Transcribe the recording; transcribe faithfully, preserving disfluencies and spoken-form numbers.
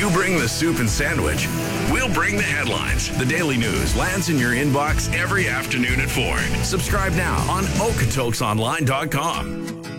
You bring the soup and sandwich. We'll bring the headlines. The Daily News lands in your inbox every afternoon at four. Subscribe now on okotoksonline dot com.